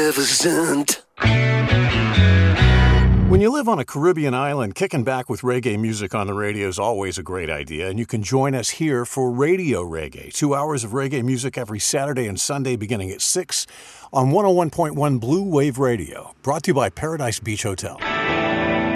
magnificent. When you live on a Caribbean island, kicking back with reggae music on the radio is always a great idea, and you can join us here for Radio Reggae, 2 hours of reggae music every Saturday and Sunday beginning at 6 on 101.1 Blue Wave Radio, brought to you by Paradise Beach Hotel.